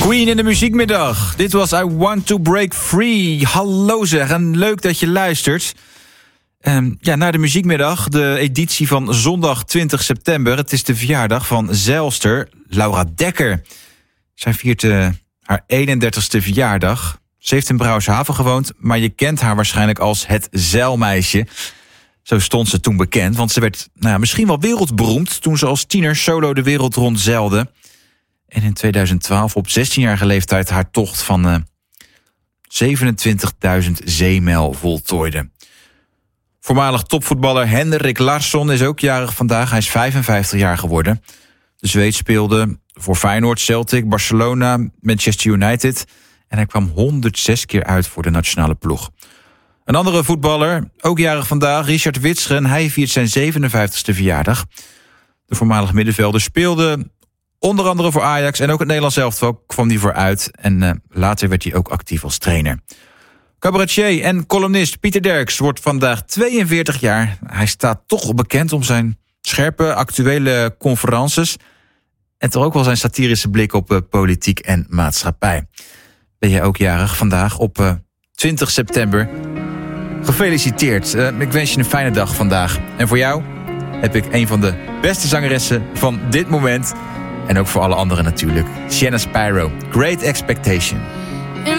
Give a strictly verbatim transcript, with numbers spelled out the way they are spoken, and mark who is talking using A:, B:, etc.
A: Queen in de muziekmiddag. Dit was I Want to Break Free. Hallo zeg, en leuk dat je luistert. Um, ja, naar de muziekmiddag, de editie van zondag twintig september. Het is de verjaardag van zeilster Laura Dekker. Zij viert uh, haar eenendertigste verjaardag. Ze heeft in Brouwershaven gewoond, maar je kent haar waarschijnlijk als het zeilmeisje. Zo stond ze toen bekend, want ze werd nou ja, misschien wel wereldberoemd toen ze als tiener solo de wereld rond zeilde. En in tweeduizend twaalf op zestienjarige leeftijd haar tocht van uh, zevenentwintigduizend zeemijl voltooide. Voormalig topvoetballer Henrik Larsson is ook jarig vandaag. Hij is vijfenvijftig jaar geworden. De Zweed speelde voor Feyenoord, Celtic, Barcelona, Manchester United. En hij kwam honderdzes keer uit voor de nationale ploeg. Een andere voetballer, ook jarig vandaag, Richard Witsche. Hij viert zijn zevenenvijftigste verjaardag. De voormalig middenvelder speelde onder andere voor Ajax en ook het Nederlands elftal kwam hij vooruit. En uh, later werd hij ook actief als trainer. Cabaretier en columnist Pieter Derks wordt vandaag tweeënveertig jaar. Hij staat toch bekend om zijn scherpe, actuele conferences en toch ook wel zijn satirische blik op uh, politiek en maatschappij. Ben jij ook jarig vandaag op uh, twintig september? Gefeliciteerd. Uh, ik wens je een fijne dag vandaag. En voor jou heb ik een van de beste zangeressen van dit moment. En ook voor alle anderen natuurlijk. Shanna Spyro. Great Expectation.